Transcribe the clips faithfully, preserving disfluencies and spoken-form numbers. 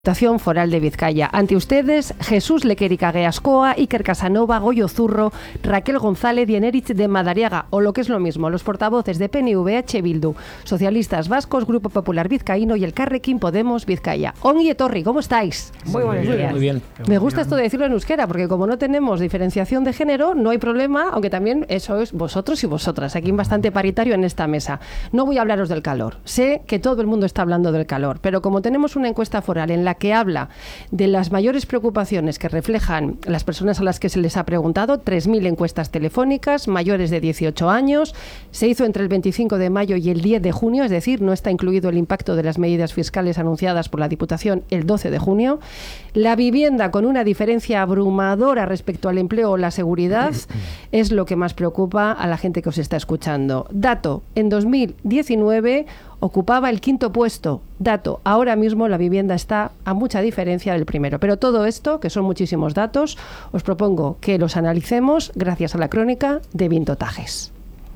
Diputación Foral de Vizcaya. Ante ustedes, Jesús Lequerica Gueascoa, Iker Casanova, Goyo Zurro, Raquel González y Enerich de Madariaga, o lo que es lo mismo, los portavoces de P N V, H Bildu, Socialistas Vascos, Grupo Popular Vizcaíno y el Carrequín Podemos Vizcaya. Ongi Etorri, ¿cómo estáis? Muy buenos días. Muy bien. Me gusta esto de decirlo en euskera, porque como no tenemos diferenciación de género, no hay problema, aunque también eso es vosotros y vosotras, aquí bastante paritario en esta mesa. No voy a hablaros del calor. Sé que todo el mundo está hablando del calor, pero como tenemos una encuesta foral en la que habla de las mayores preocupaciones que reflejan las personas a las que se les ha preguntado, tres mil encuestas telefónicas, mayores de dieciocho años, se hizo entre el veinticinco de mayo y el diez de junio, es decir, no está incluido el impacto de las medidas fiscales anunciadas por la Diputación el doce de junio. La vivienda, con una diferencia abrumadora respecto al empleo o la seguridad, es lo que más preocupa a la gente que os está escuchando. Dato, en dos mil diecinueve ocupaba el quinto puesto. Dato, ahora mismo la vivienda está a mucha diferencia del primero. Pero todo esto, que son muchísimos datos, os propongo que los analicemos gracias a la crónica de Vinto Tajes.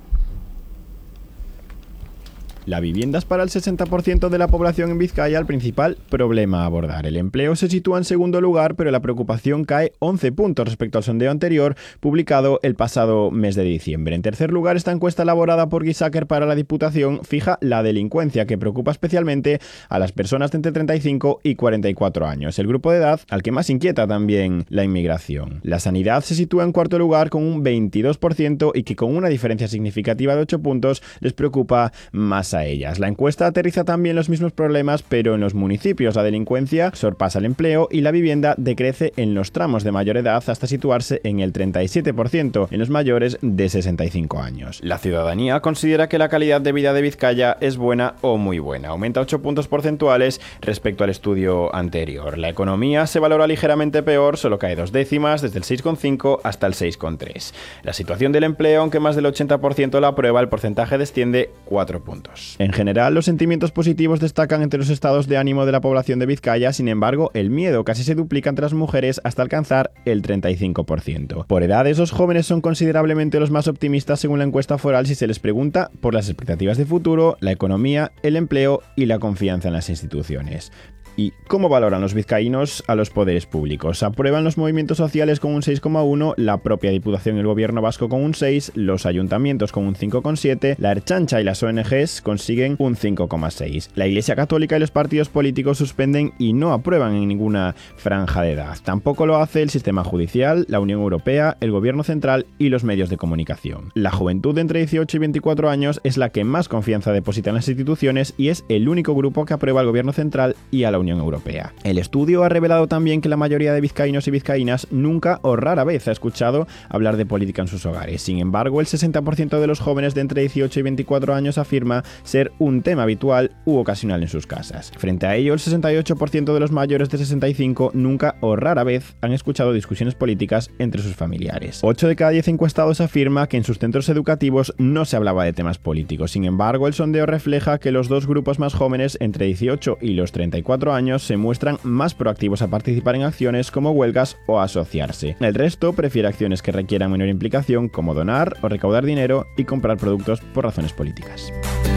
La vivienda es para el sesenta por ciento de la población en Vizcaya el principal problema a abordar. El empleo se sitúa en segundo lugar, pero la preocupación cae once puntos respecto al sondeo anterior, publicado el pasado mes de diciembre. En tercer lugar, esta encuesta elaborada por Gisaker para la Diputación fija la delincuencia, que preocupa especialmente a las personas de entre treinta y cinco y cuarenta y cuatro años, el grupo de edad al que más inquieta también la inmigración. La sanidad se sitúa en cuarto lugar con un veintidós por ciento y que con una diferencia significativa de ocho puntos les preocupa más a ellas. La encuesta aterriza también los mismos problemas, pero en los municipios la delincuencia sorpasa el empleo y la vivienda decrece en los tramos de mayor edad hasta situarse en el treinta y siete por ciento en los mayores de sesenta y cinco años. La ciudadanía considera que la calidad de vida de Vizcaya es buena o muy buena. Aumenta ocho puntos porcentuales respecto al estudio anterior. La economía se valora ligeramente peor, solo cae dos décimas, desde el seis coma cinco hasta el seis coma tres. La situación del empleo, aunque más del ochenta por ciento la aprueba, el porcentaje desciende cuatro puntos. En general, los sentimientos positivos destacan entre los estados de ánimo de la población de Vizcaya. Sin embargo, el miedo casi se duplica entre las mujeres hasta alcanzar el treinta y cinco por ciento. Por edades, los jóvenes son considerablemente los más optimistas según la encuesta foral si se les pregunta por las expectativas de futuro, la economía, el empleo y la confianza en las instituciones. ¿Y cómo valoran los vizcaínos a los poderes públicos? Aprueban los movimientos sociales con un seis coma uno, la propia Diputación y el Gobierno vasco con un seis, los ayuntamientos con un cinco coma siete, la Ertzaintza y las O N Ges consiguen un cinco coma seis. La Iglesia Católica y los partidos políticos suspenden y no aprueban en ninguna franja de edad. Tampoco lo hace el sistema judicial, la Unión Europea, el Gobierno central y los medios de comunicación. La juventud de entre dieciocho y veinticuatro años es la que más confianza deposita en las instituciones y es el único grupo que aprueba al Gobierno central y a la Unión Europea. El estudio ha revelado también que la mayoría de vizcaínos y vizcaínas nunca o rara vez ha escuchado hablar de política en sus hogares. Sin embargo, el sesenta por ciento de los jóvenes de entre dieciocho y veinticuatro años afirma ser un tema habitual u ocasional en sus casas. Frente a ello, el sesenta y ocho por ciento de los mayores de sesenta y cinco nunca o rara vez han escuchado discusiones políticas entre sus familiares. ocho de cada diez encuestados afirma que en sus centros educativos no se hablaba de temas políticos. Sin embargo, el sondeo refleja que los dos grupos más jóvenes, entre dieciocho y los treinta y cuatro años, se muestran más proactivos a participar en acciones como huelgas o asociarse. El resto prefiere acciones que requieran menor implicación, como donar o recaudar dinero y comprar productos por razones políticas.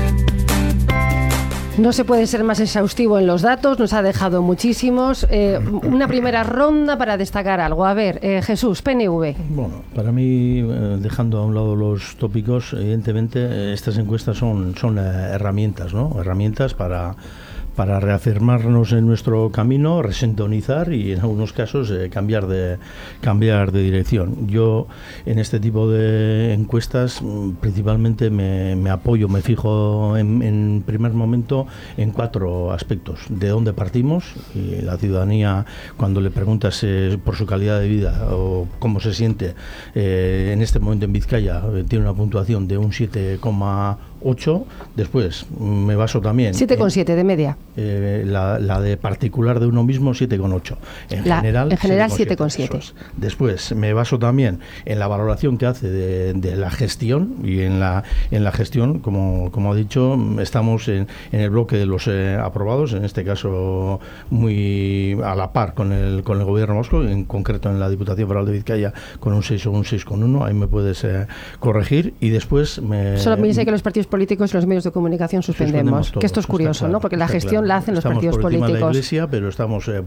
No se puede ser más exhaustivo en los datos, nos ha dejado muchísimos. Eh, una primera ronda para destacar algo. A ver, eh, Jesús, P N V. Bueno, para mí, eh, dejando a un lado los tópicos, evidentemente eh, estas encuestas son, son eh, herramientas, ¿no? Herramientas para... para reafirmarnos en nuestro camino, resintonizar y en algunos casos eh, cambiar de cambiar de dirección. Yo en este tipo de encuestas principalmente me, me apoyo, me fijo en, en primer momento en cuatro aspectos. De dónde partimos, y la ciudadanía cuando le preguntas eh, por su calidad de vida o cómo se siente eh, en este momento en Vizcaya eh, tiene una puntuación de un siete coma ocho. Después me baso también siete coma siete de media. Eh, la, la de particular de uno mismo siete coma ocho. En la, general, en general siete coma siete. Después me baso también en la valoración que hace de, de la gestión y en la en la gestión, como, como ha dicho, estamos en, en el bloque de los eh, aprobados, en este caso muy a la par con el con el Gobierno vasco, en concreto en la Diputación Foral de Vizcaya con un seis o un seis coma uno. Ahí me puedes eh, corregir. Y después me... Solo me dice que los partidos políticos y los medios de comunicación suspendemos. Suspendemos todo, que esto es curioso, claro, ¿no? Porque la gestión claro. la hacen Estamos los partidos por encima políticos. de la Iglesia, pero estamos eh,